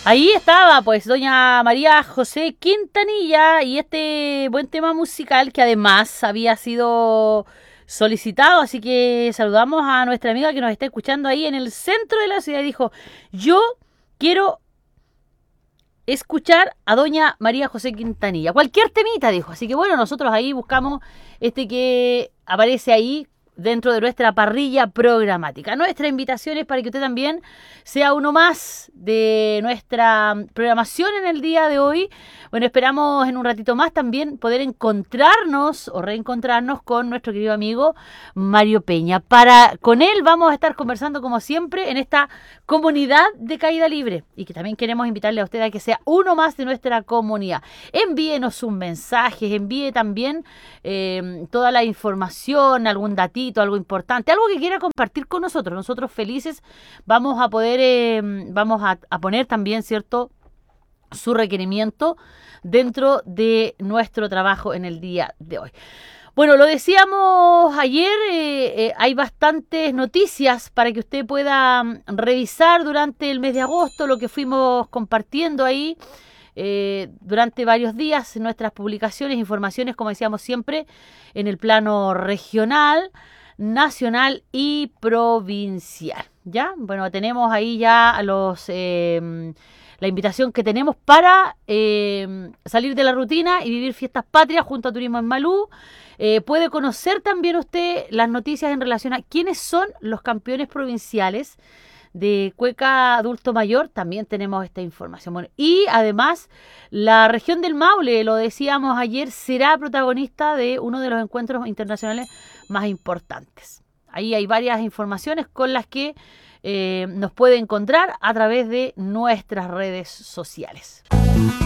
Ahí estaba, pues, doña María José Quintanilla y este buen tema musical que además había sido solicitado, así que saludamos a nuestra amiga que nos está escuchando ahí en el centro de la ciudad y dijo, yo quiero escuchar a doña María José Quintanilla. Cualquier temita, dijo. Así que bueno, nosotros ahí buscamos este que aparece ahí dentro de nuestra parrilla programática. Nuestra invitación es para que usted también sea uno más de nuestra programación en el día de hoy. Bueno, esperamos en un ratito más también poder encontrarnos o reencontrarnos con nuestro querido amigo Mario Peña. Con él vamos a estar conversando como siempre en esta comunidad de caída libre y que también queremos invitarle a usted a que sea uno más de nuestra comunidad. Envíenos sus mensajes, envíe también toda la información, algún datito, algo importante, algo que quiera compartir con nosotros. Nosotros felices vamos a poder, vamos a poner también, ¿cierto?, su requerimiento dentro de nuestro trabajo en el día de hoy. Bueno, lo decíamos ayer, hay bastantes noticias para que usted pueda revisar durante el mes de agosto, lo que fuimos compartiendo ahí durante varios días en nuestras publicaciones, informaciones, como decíamos siempre, en el plano regional, nacional y provincial. ¿Ya? Bueno, tenemos ahí ya la invitación que tenemos para salir de la rutina y vivir fiestas patrias junto a Turismo en Malú. Puede conocer también usted las noticias en relación a quiénes son los campeones provinciales de cueca adulto mayor. También tenemos esta información. Bueno, y además la región del Maule, lo decíamos ayer, será protagonista de uno de los encuentros internacionales más importantes. Ahí hay varias informaciones con las que nos puede encontrar a través de nuestras redes sociales.